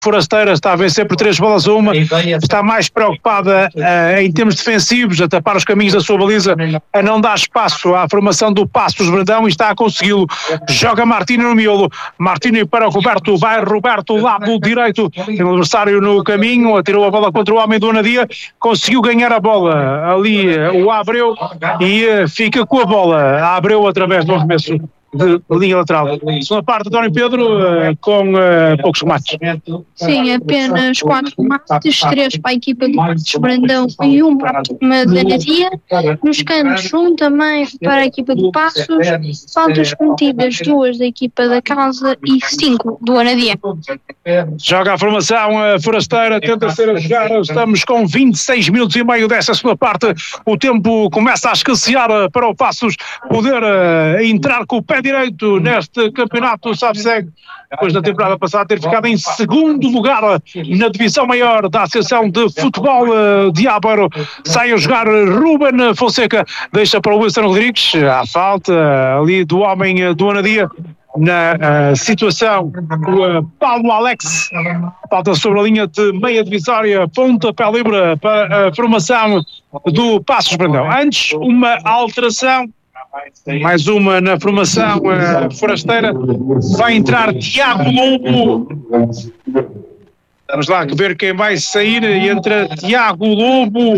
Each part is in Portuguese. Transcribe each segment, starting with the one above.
Forasteira está a vencer por 3-1, está mais preocupada em termos defensivos, a tapar os caminhos da sua baliza, a não dar espaço à formação do Passos Brandão, e está a consegui-lo. Joga Martínez no miolo, Martínez para Roberto, vai Roberto, lado direito, tem o adversário no caminho, atirou a bola contra o homem do Anadia, conseguiu ganhar a bola ali o Abreu, e fica com a bola, a Abreu através do arremesso de linha lateral. Segunda parte, António Pedro, com poucos remates. Sim, apenas 4 remates, 3 para a equipa do Passos Brandão e 1 para a turma da Anadia. Nos cantos, 1 também para a equipa do Passos, faltas cometidas 2 da equipa da casa e 5 do Anadia. Joga a formação Forasteira, tenta ser a jogar, estamos com 26 minutos e meio dessa segunda parte, o tempo começa a escassear para o Passos poder entrar com o pé direito neste campeonato SAFSEG, depois da temporada passada ter ficado em segundo lugar na divisão maior da Associação de Futebol de Aveiro. Sai a jogar Ruben Fonseca, deixa para o Wilson Rodrigues, a falta ali do homem do Anadia na situação, o Paulo Alex, falta sobre a linha de meia divisória, pontapé livre para a formação do Passos Brandão. Antes, uma alteração, mais uma na formação forasteira, vai entrar Tiago Lobo. Vamos lá ver quem vai sair. Entra Tiago Lobo.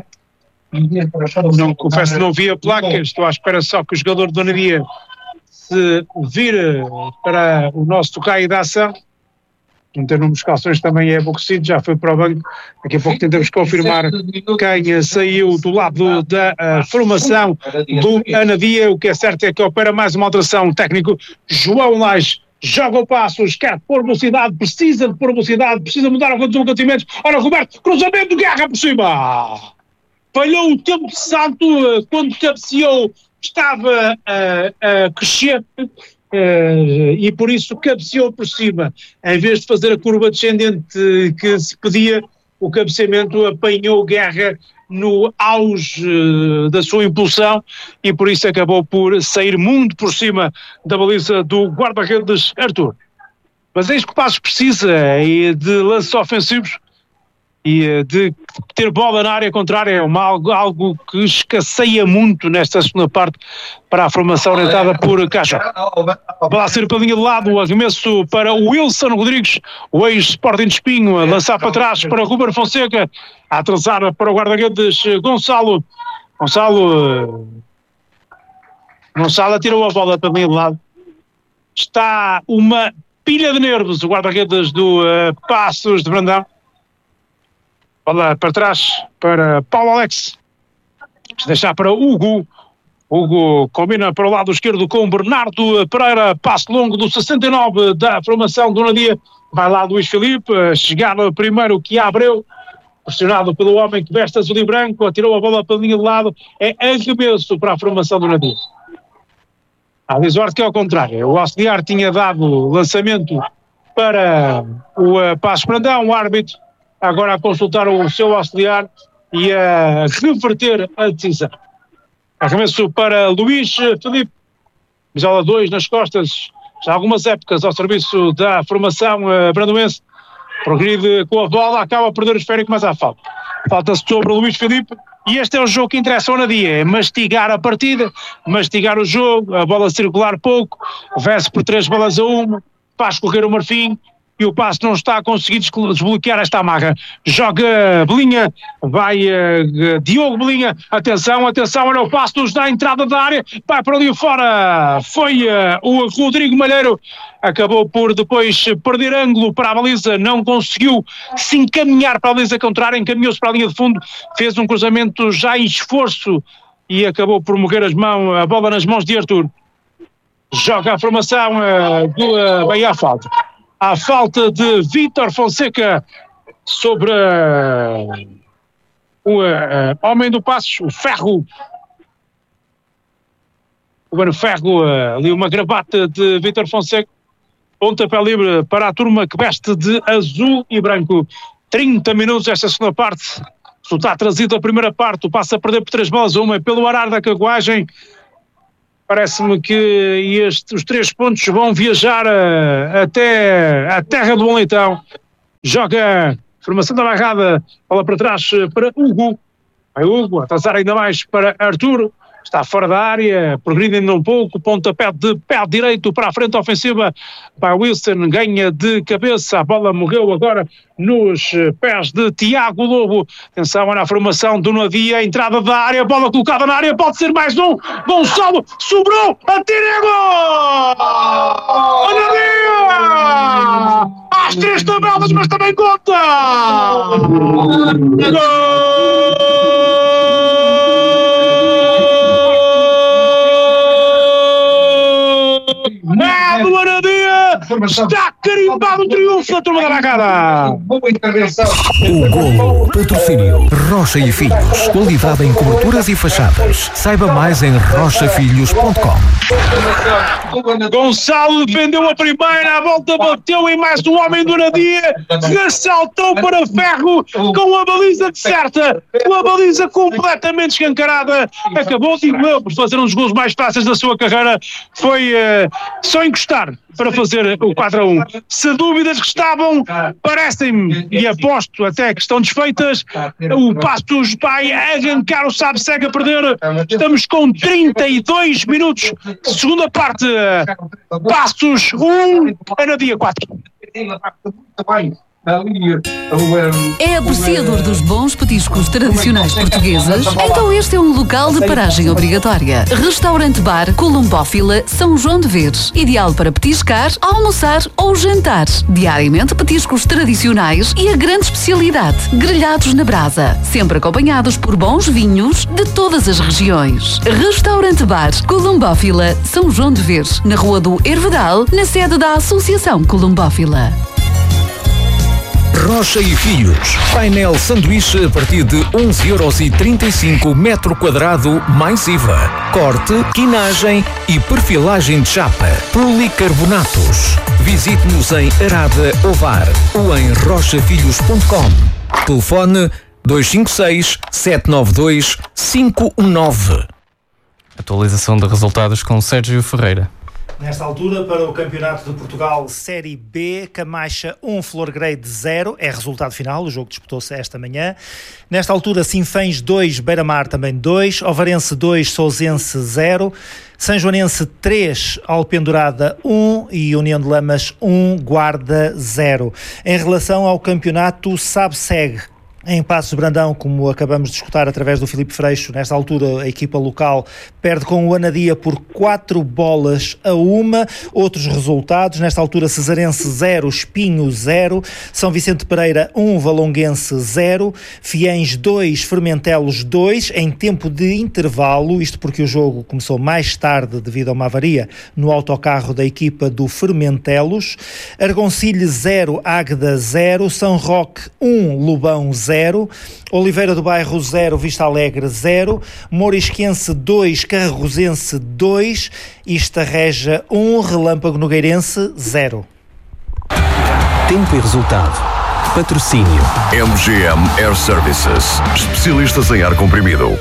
Não, confesso que não vi a placa, estou à espera só que o jogador do Anadia se vira para o nosso tocaio da ação. Não ter números de calções também é aborrecido, já foi para o banco. Daqui a pouco tentamos confirmar quem saiu do lado da formação do Anadia. O que é certo é que opera mais uma alteração técnico. João Lage joga o Passos, quer pôr velocidade, precisa de pôr velocidade, precisa mudar alguns acontecimentos. Ora, Roberto, cruzamento, Guerra por cima. Falhou o tempo santo quando cabeceou, estava a crescer. E por isso cabeceou por cima, em vez de fazer a curva descendente que se pedia, o cabeceamento apanhou Guerra no auge da sua impulsão e por isso acabou por sair muito por cima da baliza do guarda-redes Arthur. Mas é isso que o Passos precisa, de lances ofensivos e de ter bola na área contrária. É algo que escasseia muito nesta segunda parte para a formação orientada por Caixa. Vai ser pela linha de lado, o arremesso para o Wilson Rodrigues, o ex-Sporting de Espinho, a lançar para trás para Ruben Fonseca, a atrasar para o guarda-redes Gonçalo tirou a bola pela linha de lado. Está uma pilha de nervos o guarda-redes do Passos de Brandão. Bola para trás para Paulo Alex. Deixar para Hugo. Hugo combina para o lado esquerdo com Bernardo Pereira. Passo longo do 69 da formação do Anadia. Vai lá Luís Filipe. Chegar primeiro que Abreu. Pressionado pelo homem que veste azul e branco. Atirou a bola pela linha de lado. É arremesso para a formação do Anadia. Diz o Arte que é ao contrário. O auxiliar tinha dado lançamento para o Passos Brandão. O árbitro agora a consultar o seu auxiliar e a reverter a decisão. Arremesso para Luís Filipe, Misola 2 nas costas, já há algumas épocas ao serviço da formação brandoense, progride com a bola, acaba a perder o esférico, mas há falta. Falta-se sobre o Luís Filipe, e este é o jogo que interessa ao Anadia, é mastigar a partida, mastigar o jogo, a bola circular pouco, vence por 3-1, faz correr o Marfim, e o Passo não está a conseguir desbloquear esta amarra. Joga Belinha, vai Diogo Belinha, atenção, olha o Passos na entrada da área, vai para ali fora, foi o Rodrigo Malheiro, acabou por depois perder ângulo para a baliza, não conseguiu se encaminhar para a baliza contrária, encaminhou-se para a linha de fundo, fez um cruzamento já em esforço e acabou por morrer a bola nas mãos de Arthur. Joga a formação do Bahia Falta. A falta de Vítor Fonseca sobre o homem do Passos, o Ferro. O Mano Ferro, ali uma gravata de Vítor Fonseca. Pontapé livre para a turma que veste de azul e branco. 30 minutos esta segunda parte. Está trazido a primeira parte, o Passo a perder por 3-1 pelo arar da carruagem. Parece-me que os 3 pontos vão viajar até a terra do Bom Leitão. joga, formação da barrada, bola para trás para Hugo. Vai Hugo, atrasar ainda mais para Arthur. Está fora da área, progride ainda um pouco, pontapé de pé direito para a frente ofensiva para Wilson, ganha de cabeça, a bola morreu agora nos pés de Tiago Lobo. Atenção na formação do Nadia, entrada da área, bola colocada na área, pode ser mais um, Gonçalo, sobrou, atira, gol! Nadia! Às 3 tabelas, mas também conta! Gol! Do Anadia, está carimbado o triunfo da turma da bancada. Boa intervenção. O golo, patrocínio Rocha e Filhos, qualidade em coberturas e fachadas. Saiba mais em rochafilhos.com. Gonçalo defendeu a primeira, a volta bateu em mais um homem do Anadia, ressaltou para Ferro com a baliza certa, com a baliza completamente escancarada. Acabou, digo eu, por fazer um dos gols mais fáceis da sua carreira. Foi só encostar para fazer o 4-1. Se dúvidas restavam, parecem-me, e aposto até que estão desfeitas, o Passos vai arrancar o Sabe-Segue a perder. Estamos com 32 minutos, segunda parte. Passos 1, Anadia 4. É apreciador dos bons petiscos tradicionais portugueses? Então este é um local de paragem obrigatória. Restaurante Bar Columbófila São João de Veres. Ideal para petiscar, almoçar ou jantar. Diariamente petiscos tradicionais e a grande especialidade, grelhados na brasa. Sempre acompanhados por bons vinhos de todas as regiões. Restaurante Bar Columbófila São João de Veres. Na Rua do Hervedal, na sede da Associação Columbófila. Rocha e Filhos. Painel sanduíche a partir de 11,35€ metro quadrado mais IVA. Corte, quinagem e perfilagem de chapa. Policarbonatos. Visite-nos em Arada Ovar ou em rochafilhos.com. Telefone 256-792-519. Atualização de resultados com Sérgio Ferreira. Nesta altura, para o Campeonato de Portugal Série B, Camacha 1, Florgrade 0, é resultado final, o jogo disputou-se esta manhã. Nesta altura, Sinfãs 2, Beira-Mar também 2, Ovarense 2, Sousense 0, São Joanense 3, Alpendurada 1 e União de Lamas 1, Guarda 0. Em relação ao campeonato Sabe-Segue, em Passos de Brandão, como acabamos de escutar através do Filipe Freixo, nesta altura a equipa local perde com o Anadia por 4-1. Outros resultados, nesta altura Cesarense 0, Espinho 0, São Vicente Pereira 1, Valonguense 0, Fiães 2, Fermentelos 2, em tempo de intervalo, isto porque o jogo começou mais tarde devido a uma avaria no autocarro da equipa do Fermentelos. Argoncilhe 0, Águeda 0, São Roque 1, Lobão 0, Oliveira do Bairro 0, Vista Alegre 0, Mourisquense 2, Carrosense 2, Istarreja 1, Relâmpago Nogueirense 0. Tempo e resultado. Patrocínio MGM Air Services, especialistas em ar comprimido.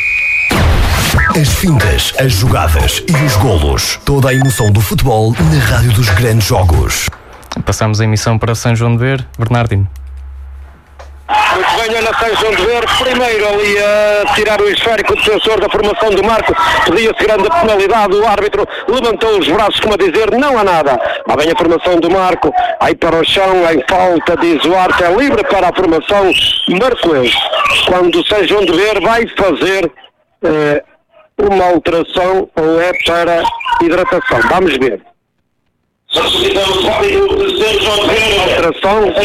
As fintas, as jogadas e os golos. Toda a emoção do futebol na rádio dos grandes jogos. Passamos a emissão para São João de Ver, Bernardino. Muito bem, Ana São João de Ver, primeiro ali a tirar o esférico defensor da formação do Marco, pedia-se grande penalidade, o árbitro levantou os braços como a dizer, não há nada. Lá vem a formação do Marco, aí para o chão, em falta, diz o Arte, é livre para a formação Marcoense. Quando o São João de Ver vai fazer uma alteração ou é para hidratação, vamos ver. Alteração.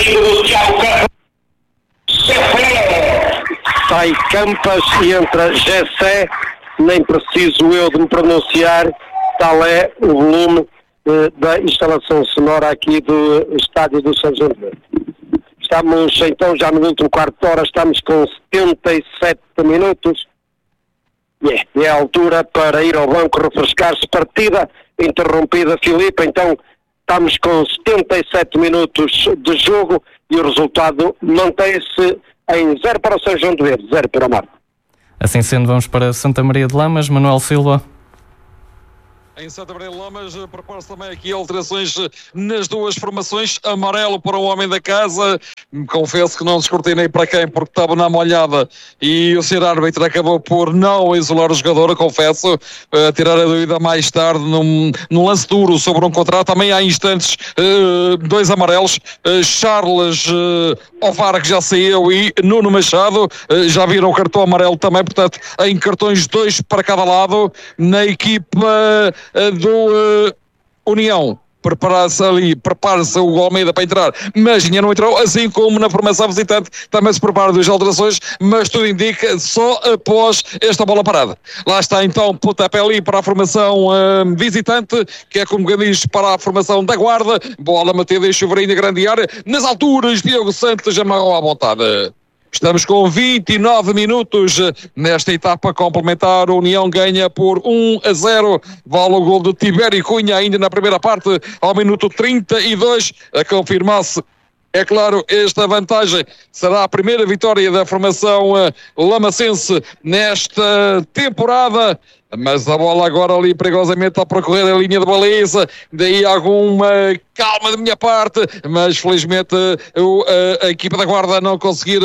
Sai Campas e entra Gessé, nem preciso eu de me pronunciar, tal é o volume da instalação sonora aqui do estádio do São João de Ver. Estamos então já no último quarto de hora, estamos com 77 minutos, é a altura para ir ao banco refrescar-se, partida interrompida, Filipe, então estamos com 77 minutos de jogo e o resultado mantém-se em 0 para o São João de Ver, 0 para o Marco. Assim sendo, vamos para Santa Maria de Lamas, Manuel Silva. em Santa Maria de Lamas. Prepara-se também aqui alterações nas duas formações. Amarelo para o homem da casa. Confesso que não descortinei para quem, porque estava na molhada e o senhor árbitro acabou por não isolar o jogador, confesso, tirar a dúvida mais tarde num lance duro sobre um contrato. Também há instantes dois amarelos, Charles Ovar, que já saiu, e Nuno Machado, já viram o cartão amarelo também, portanto em cartões 2 para cada lado na equipa do União. Prepara-se o Almeida para entrar, mas ainda não entrou, assim como na formação visitante também se prepara duas alterações, mas tudo indica só após esta bola parada. Lá está então pontapé ali para a formação visitante, que é como diz para a formação da Guarda. Bola metida em Chuveirinho, grande área, nas alturas Diogo Santos amarrou à vontade. Estamos com 29 minutos nesta etapa complementar. A União ganha por 1-0. Vale o gol de Tibério Cunha ainda na primeira parte, ao minuto 32. A confirmar-se, é claro, esta vantagem será a primeira vitória da formação lamacense nesta temporada. Mas a bola agora ali perigosamente a percorrer a linha de baliza, daí alguma calma da minha parte, mas felizmente a equipa da Guarda não conseguir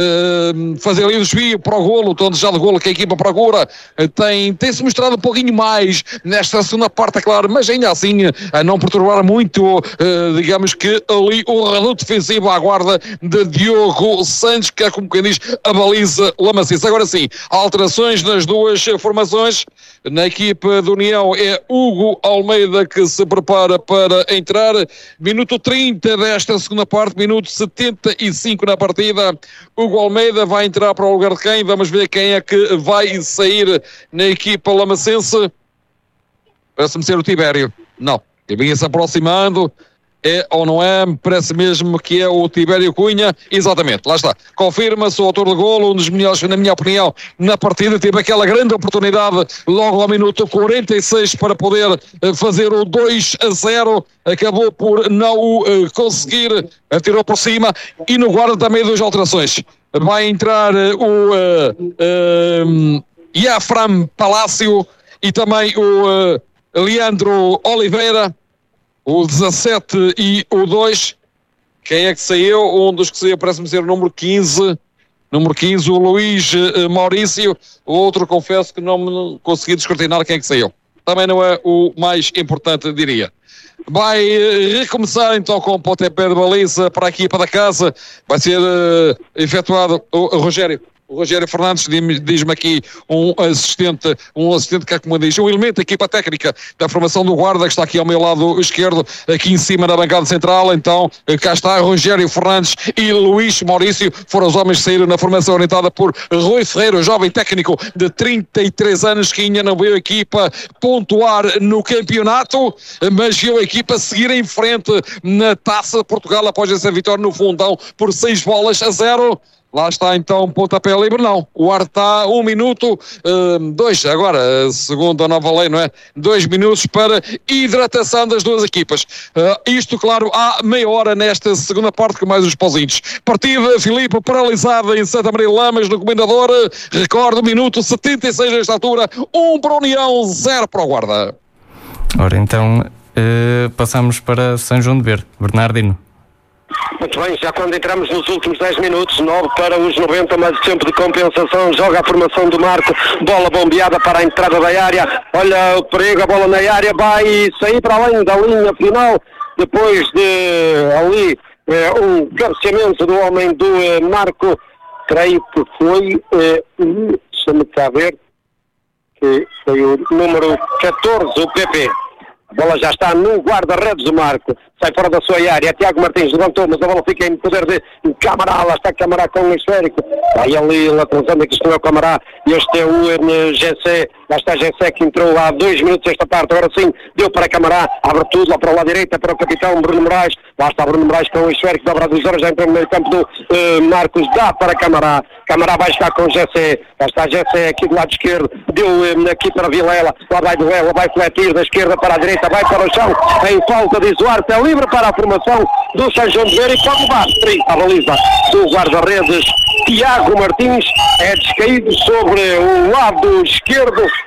fazer ali o desvio para o golo, onde já de golo que a equipa procura, tem-se mostrado um pouquinho mais nesta segunda parte, é claro, mas ainda assim a não perturbar muito, digamos que ali o reduto defensivo à Guarda de Diogo Santos, que é como quem diz a baliza lamacense. Agora sim, alterações nas duas formações. Na equipa de União é Hugo Almeida que se prepara para entrar. Minuto 30 desta segunda parte, minuto 75 na partida. Hugo Almeida vai entrar para o lugar de quem? Vamos ver quem é que vai sair na equipa lamacense. Parece-me ser o Tibério. Não, ele vinha se aproximando. É ou não é? Parece mesmo que é o Tibério Cunha. Exatamente, lá está. Confirma-se o autor do golo, um dos melhores, na minha opinião, na partida. Teve aquela grande oportunidade logo ao minuto 46 para poder fazer o 2-0. Acabou por não o conseguir. Atirou por cima. E no Guarda também duas alterações. Vai entrar o Iafram Palácio e também o Leandro Oliveira. O 17 e o 2, quem é que saiu? Um dos que saiu parece-me ser o número 15, o Luís Maurício. O outro, confesso que não me consegui descortinar quem é que saiu. Também não é o mais importante, diria. Vai recomeçar então com o pontapé de baliza para a equipa da casa. Vai ser efetuado o Rogério Fernandes, diz-me aqui um assistente que é como diz, um elemento da equipa técnica da formação do Guarda, que está aqui ao meu lado esquerdo, aqui em cima na bancada central. Então cá está Rogério Fernandes e Luís Maurício, foram os homens que saíram na formação orientada por Rui Ferreira, jovem técnico de 33 anos, que ainda não viu a equipa pontuar no campeonato, mas viu a equipa seguir em frente na Taça de Portugal após essa vitória no Fundão por 6-0. Lá está então pontapé livre, não. O ar está 1 minuto, 2 agora, segundo a nova lei, não é? 2 minutos para hidratação das duas equipas. Isto, claro, há meia hora nesta segunda parte com mais os pauzinhos. Partida, Filipe, paralisada em Santa Maria de Lamas, no Comendador. Recordo, minuto 76 nesta altura, 1 para a União, 0 para o Guarda. Ora, então, passamos para São João de Ver. Bernardino. Muito bem, já quando entramos nos últimos 10 minutos, 9 para os 90, mas tempo de compensação, joga a formação do Marco, bola bombeada para a entrada da área, olha o perigo, a bola na área, vai sair para além da linha final, depois de ali um cabeceamento do homem do Marco, creio que foi, deixa-me cá ver, que foi o número 14, o PP. A bola já está no guarda-redes do Marco. Sai fora da sua área. Tiago Martins levantou, mas a bola fica em poder de Camará. Lá está Camará com o esférico. Vai ali lateralizando, que isto não é o Camará. Este é o GC. Lá está GC que entrou há 2 minutos esta parte. Agora sim, deu para Camará. Abre tudo lá para o lado direito, para o capitão Bruno Moraes. Lá está Bruno Moraes com o esférico. Dobra dos horas, já entrou no meio campo do Marcos. Dá para Camará. Camará vai chegar com o GC. Lá está GC aqui do lado esquerdo. Deu aqui para Vilela. Lá vai Vilela. Vai fletir da esquerda para a direita. Vai para o chão. Em falta de Duarte. É livre para a formação do São João de Ver e pode levar a baliza do guarda-redes Tiago Martins. É descaído sobre o lado esquerdo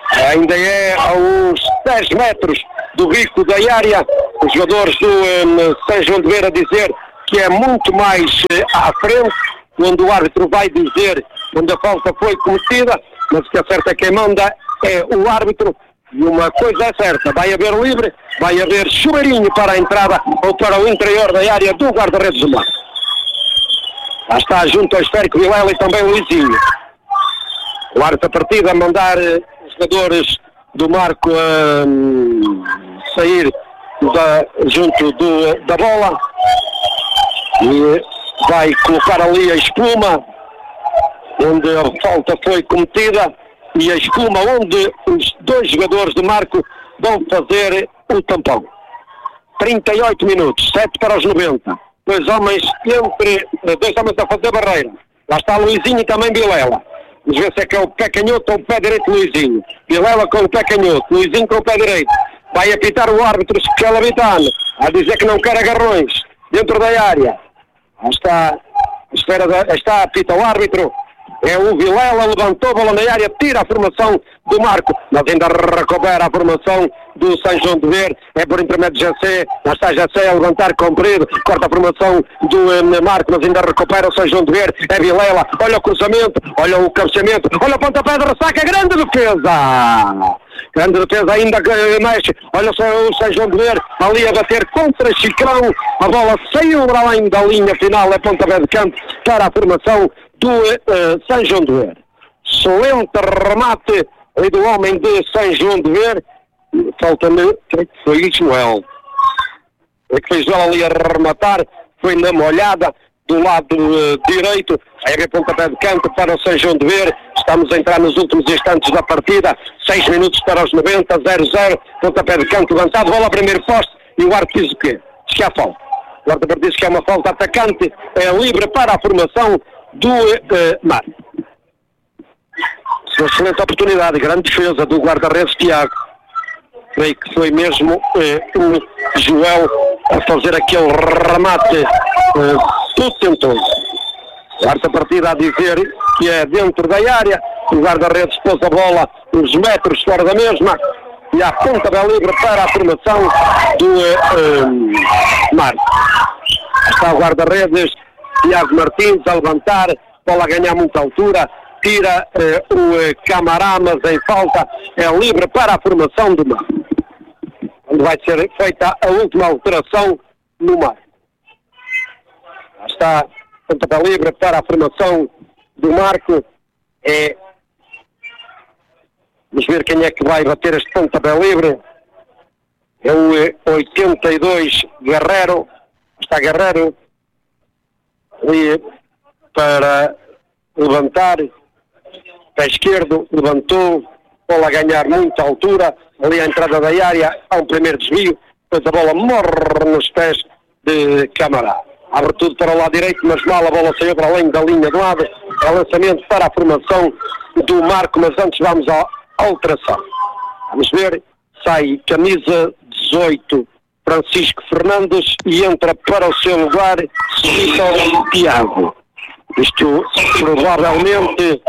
Ainda é a uns 10 metros do bico da área. Os jogadores do São João de Ver a dizer que é muito mais à frente, onde o árbitro vai dizer quando a falta foi cometida, mas o que é certo é que quem manda é o árbitro. E uma coisa é certa, vai haver livre, vai haver chuveirinho para a entrada ou para o interior da área do guarda-redes do Marco. Lá está junto ao esférico Vilela e também Luizinho. O árbitro a partida a mandar os jogadores do Marco a sair junto da bola e vai colocar ali a espuma onde a falta foi cometida e a espuma onde os dois jogadores do Marco vão fazer o tampão. 38 minutos, 7 para os 90. Dois homens a fazer barreira. Lá está Luizinho e também Vilela. Vamos ver se é que é o pé canhoto ou o pé direito Luizinho. Vilela com o pé canhoto, Luizinho com o pé direito. Vai apitar o árbitro Scalabitano a dizer que não quer agarrões dentro da área. Lá está, apita o árbitro. É o Vilela, levantou a bola na área, tira a formação do Marco, mas ainda recupera a formação do São João de Ver, é por intermédio de Jacé, lá está Jacé a levantar comprido, corta a formação do Marco, mas ainda recupera o São João de Ver, é Vilela, olha o cruzamento, olha o cabeceamento, olha o pontapé de ressaca, grande defesa ainda mexe, olha o São João de Ver ali a bater contra Chicrão, a bola saiu para além da linha final, é pontapé de canto para a formação do São João de Ver. Excelente remate do homem de São João de Ver. Falta-me, creio que foi Ismael. É que fez ali a rematar, foi na molhada do lado direito. Aí a pontapé de canto para o São João de Ver. Estamos a entrar nos últimos instantes da partida. 6 minutos para os 90, 0-0. Pontapé de canto levantado, bola a primeiro poste. E o árbitro diz o quê? Diz que há falta. O árbitro diz que é uma falta atacante. É livre para a formação do Marco. Uma excelente oportunidade, grande defesa do guarda-redes Tiago. Creio que foi mesmo o Joel a fazer aquele remate potentoso. Quarta partida a dizer que é dentro da área, o guarda-redes pôs a bola uns metros fora da mesma e a pontapé livre para a formação do Marco. Está o guarda-redes Tiago Martins a levantar, bola a ganhar muita altura, tira o Camará, mas em falta, é livre para a formação do Marco. Onde vai ser feita a última alteração no Marco. Está pontapé livre para a formação do Marco. Vamos ver quem é que vai bater este pontapé livre. É o 82 Guerreiro. Está Guerreiro ali para levantar, pé esquerdo, levantou, bola a ganhar muita altura, ali à entrada da área, há um primeiro desvio, depois a bola morre nos pés de Camará. Abre tudo para o lado direito, mas mal a bola saiu para além da linha de lado, é lançamento para a formação do Marco, mas antes vamos à alteração. Vamos ver, sai camisa 18, Francisco Fernandes, e entra para o seu lugar Vitor Tiago. Isto provavelmente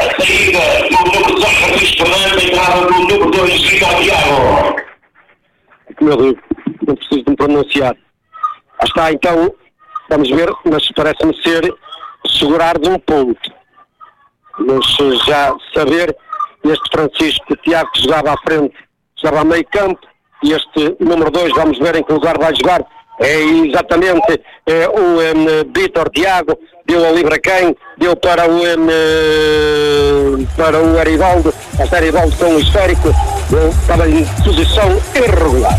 meu Deus, não preciso de me pronunciar. Está então, vamos ver, mas parece-me ser segurar de um ponto. Mas já saber, este Francisco Tiago que jogava à frente, jogava a meio campo, e este número 2, vamos ver em que lugar vai jogar. É exatamente o Vitor Tiago, deu a livre a quem? Deu para o Erivaldo, a Erivaldo com o esférico, estava em posição irregular.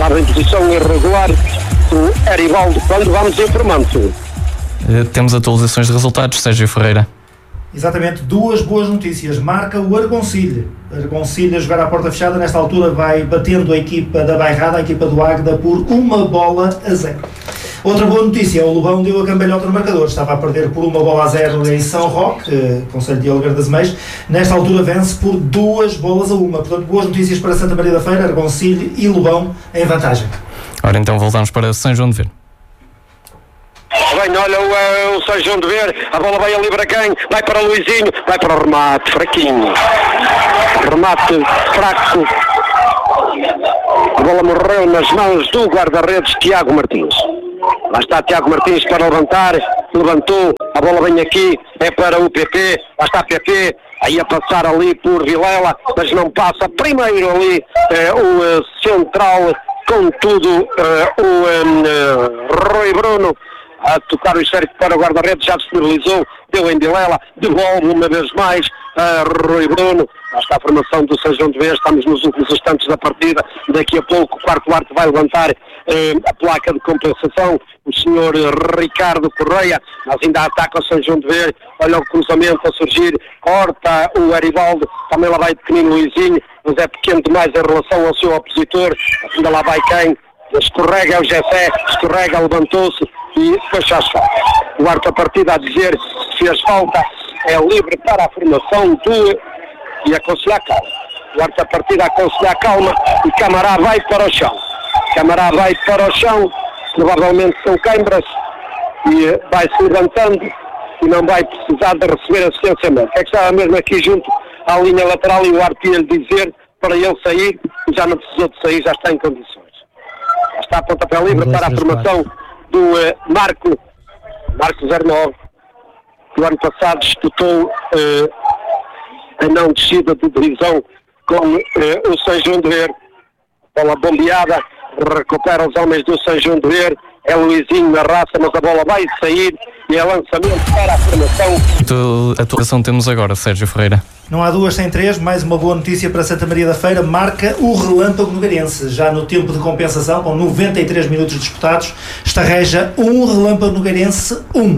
O Erivaldo, quando vamos informando. Temos atualizações de resultados, Sérgio Ferreira. Exatamente, duas boas notícias. Marca o Argoncilha. Argoncilha a jogar à porta fechada, nesta altura vai batendo a equipa da Bairrada, a equipa do Águeda, por 1-0. Outra boa notícia, o Lobão deu a cambalhota no marcador, estava a perder por 1-0 em São Roque, Concelho de Oliveira das Meias, nesta altura vence por 2-1. Portanto, boas notícias para Santa Maria da Feira, Argoncilha e Lobão em vantagem. Ora, então voltamos para São João de Ver. Bem, olha o São João de Ver, a bola vai ali para quem? Vai para o Luizinho, vai para o remate, fraquinho. remate fraco. A bola morreu nas mãos do guarda-redes Tiago Martins. Lá está Tiago Martins para levantar, levantou, a bola vem aqui, é para o PP, lá está PP, aí a passar ali por Vilela, mas não passa, primeiro ali o central, contudo o Rui Bruno, a tocar o esférico para o guarda-redes, já disponibilizou, deu em Vilela, devolve uma vez mais a Rui Bruno. Lá está a formação do São João de Vez, estamos nos últimos instantes da partida, daqui a pouco o quarto árbitro vai levantar a placa de compensação, o senhor Ricardo Correia, mas ainda ataca o São João de Vez, olha o cruzamento a surgir, corta o Aribaldo, também lá vai pequenino Luizinho, mas é pequeno demais em relação ao seu opositor, ainda lá vai quem? Escorrega o Gessé, escorrega, levantou-se e depois já está. O árbitro a partida a dizer se fez falta, é livre para a formação e aconselhar calma. O árbitro a partida a aconselhar calma e Camará vai para o chão. Camará vai para o chão, provavelmente são câimbras, e vai-se levantando e não vai precisar de receber assistência médica. É que estava mesmo aqui junto à linha lateral e o árbitro ia-lhe dizer para ele sair, e já não precisou de sair, já está em condições. Está a pontapé livre para a formação do Marco 09, que o ano passado disputou a não descida de divisão com o São João de Ver. Bola bombeada, recupera os homens do São João de Ver, é Luizinho na raça, mas a bola vai sair e é lançamento para a formação. Que atuação temos agora, Sérgio Ferreira? Não há duas sem três, mais uma boa notícia para Santa Maria da Feira, marca o Relâmpago Nogueirense, já no tempo de compensação, com 93 minutos disputados, estarreja um Relâmpago Nogueirense 1.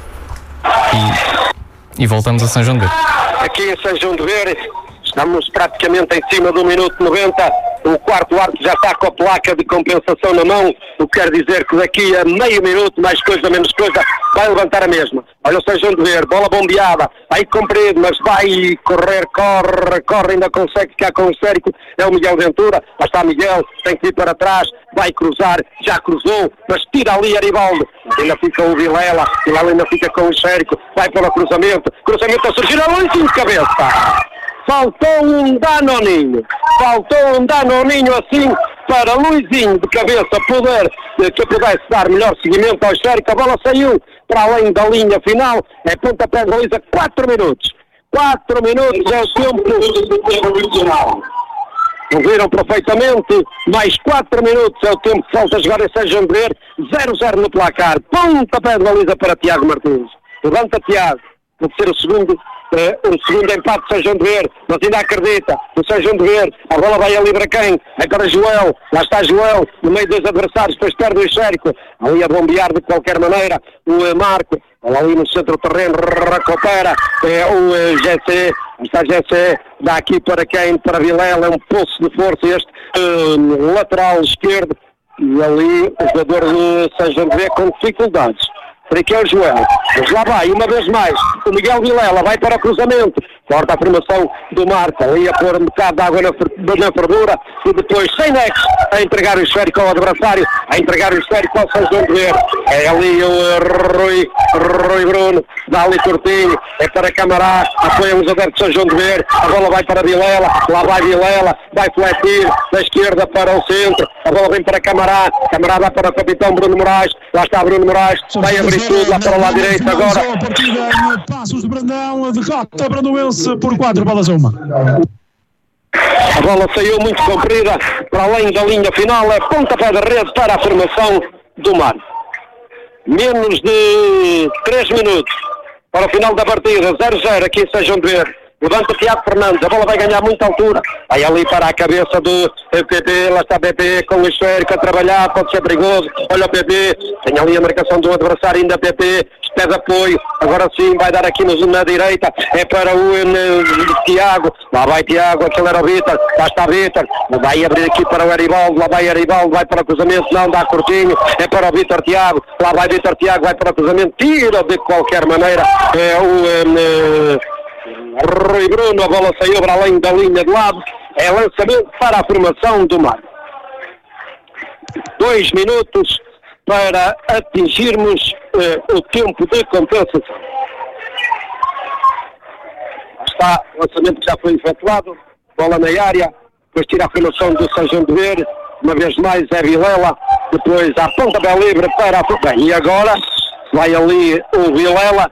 E voltamos a São João de Ver. Aqui em São João de Ver, estamos praticamente em cima do minuto 90, o quarto árbitro já está com a placa de compensação na mão, o que quer dizer que daqui a meio minuto, mais coisa, menos coisa, vai levantar a mesma. Olha o São João de Ver, bola bombeada, aí comprido, mas vai correr, corre, ainda consegue ficar com o esférico, é o Miguel Ventura, lá está Miguel, tem que ir para trás, vai cruzar, já cruzou, mas tira ali Aribaldo, ainda fica o Vilela ainda fica com o esférico, vai para o cruzamento a surgir, a Luizinho de cabeça. Faltou um danoninho assim para Luizinho de cabeça que pudesse dar melhor seguimento ao esférico. A bola saiu para além da linha final, é pontapé de baliza, 4 minutos é o tempo original. Viram perfeitamente, mais 4 minutos é o tempo que falta jogar em São João de Ver, 0-0 no placar, pontapé de baliza para Tiago Martins. Levanta Tiago, pode ser o segundo empate de São João de Ver, mas ainda acredita no São João de Ver, a bola vai ali para quem? É para Joel, lá está Joel, no meio dos adversários, depois perde o esférico, ali a bombear de qualquer maneira, o Marco, ali no centro do terreno, recupera, o GC, está GC, dá aqui para quem? Para Vilela, é um poço de força este lateral esquerdo, e ali o jogador do São João de Ver com dificuldades. Aqui é o Joel, mas lá vai, uma vez mais, o Miguel Vilela vai para o cruzamento, corta a formação do Marco, ali a pôr um bocado de água na fervura, e depois, sem nexo, a entregar o esférico ao adversário, a entregar o esférico ao São João de Ver, é ali o Rui Bruno, dá ali curtinho, é para Camará, apoia os adeptos de São João de Ver, a bola vai para Vilela, lá vai Vilela, vai fletir, da esquerda para o centro, a bola vem para Camará vai para o capitão Bruno Moraes, lá está Bruno Moraes, vai abrir tudo lá para o lado direito agora. A partida em Passos de Brandão, derrota Brandãoense por 4-1. A bola saiu muito comprida, para além da linha final, é pontapé de rede para a formação do Mar. Menos de 3 minutos para o final da partida, 0-0 aqui em São João de Ver. Levanta Tiago Fernandes, a bola vai ganhar muita altura, vai ali para a cabeça do PP, lá está PP com o esférico a trabalhar, pode ser perigoso, olha o PP, tem ali a marcação do adversário, ainda PP, pede apoio, agora sim vai dar aqui na direita, é para o Tiago, lá vai Tiago, acelera o Vítor, lá está Vítor, vai abrir aqui para o Aribaldo, lá vai Aribaldo, vai para o cruzamento, não dá curtinho, é para o Vítor Tiago, lá vai Vítor Tiago, vai para o cruzamento, tira de qualquer maneira, é o Rui Bruno, a bola saiu para além da linha de lado, é lançamento para a formação do Mar. 2 minutos para atingirmos o tempo de compensação. Está o lançamento que já foi efetuado, bola na área, depois tira a formação do São João de Ver, uma vez mais é Vilela, depois a pontapé livre para a... Bem, e agora vai ali o Vilela,